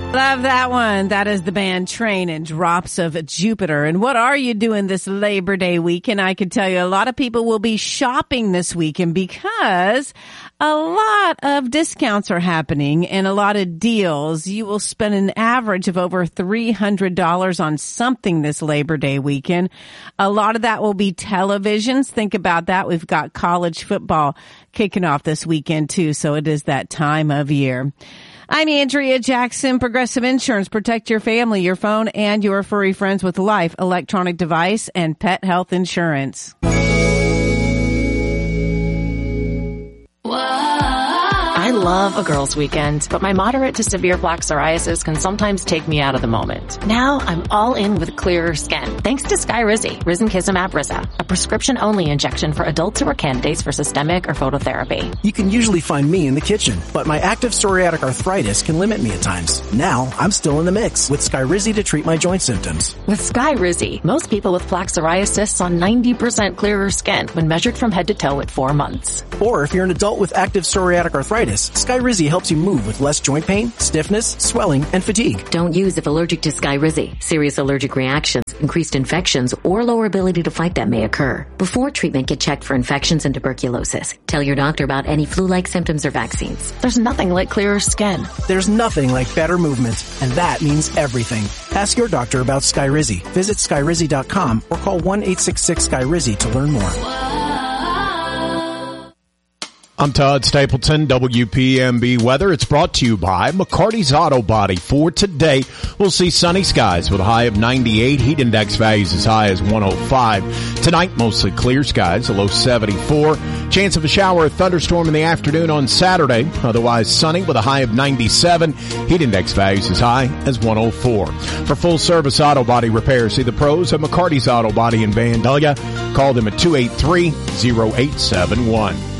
Love that one. That is the band Train and Drops of Jupiter. And what are you doing this Labor Day weekend? I can tell you a lot of people will be shopping this weekend because a lot of discounts are happening and a lot of deals. You will spend an average of over $300 on something this Labor Day weekend. A lot of that will be televisions. Think about that. We've got college football kicking off this weekend too, so it is that time of year. I'm Andrea Jackson, Progressive Insurance. Protect your family, your phone, and your furry friends with Life electronic device and pet health insurance. I love a girls' weekend, but my moderate to severe plaque psoriasis can sometimes take me out of the moment. Now I'm all in with clearer skin, thanks to Skyrizi, Risankizumab Riza, a prescription-only injection for adults who are candidates for systemic or phototherapy. You can usually find me in the kitchen, but my active psoriatic arthritis can limit me at times. Now I'm still in the mix with Skyrizi to treat my joint symptoms. With Skyrizi, most people with plaque psoriasis saw 90% clearer skin when measured from head to toe at 4 months. Or if you're an adult with active psoriatic arthritis, Skyrizi helps you move with less joint pain, stiffness, swelling, and fatigue. Don't use if allergic to Skyrizi. Serious allergic reactions, increased infections, or lower ability to fight them may occur. Before treatment, get checked for infections and tuberculosis. Tell your doctor about any flu-like symptoms or vaccines. There's nothing like clearer skin. There's nothing like better movement, and that means everything. Ask your doctor about Skyrizi. Visit Skyrizi.com or call 1-866-SKYRIZI to learn more. I'm Todd Stapleton, WPMB Weather. It's brought to you by McCarty's Auto Body. For today, we'll see sunny skies with a high of 98. Heat index values as high as 105. Tonight, mostly clear skies, a low 74. Chance of a shower or thunderstorm in the afternoon on Saturday. Otherwise sunny with a high of 97. Heat index values as high as 104. For full-service auto body repair, see the pros at McCarty's Auto Body in Vandalia. Call them at 283-0871.